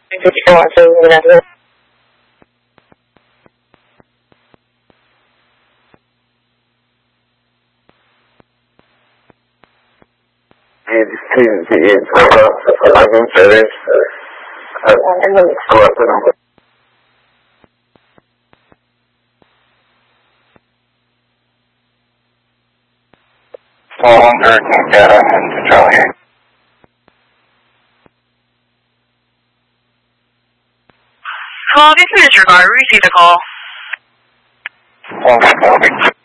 Data into Charlie. Hello, this is Disregard. We received a call.